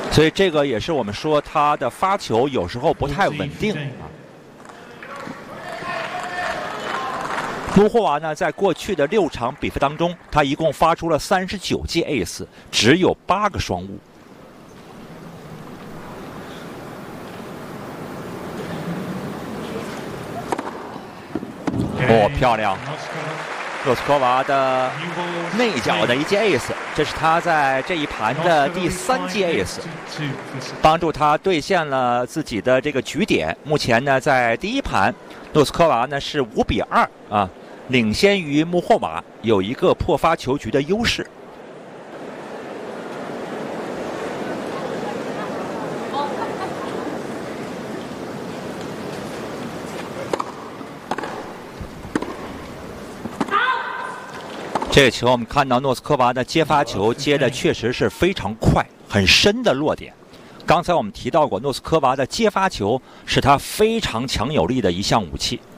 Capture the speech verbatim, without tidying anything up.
所以这个也是我们说他的发球有时候不太稳定啊。穆霍娃呢，在过去的六场比赛当中，他一共发出了三十九记 ace， 只有八个双误。哦，漂亮！诺斯科娃的内角的一记 ace， 这是他在这一盘的第三记 ace， 帮助他兑现了自己的这个局点。目前呢，在第一盘，诺斯科娃呢是五比二啊，领先于穆霍娃，有一个破发球局的优势。这个球我们看到诺斯科娃的接发球接的确实是非常快，很深的落点。刚才我们提到过，诺斯科娃的接发球是他非常强有力的一项武器。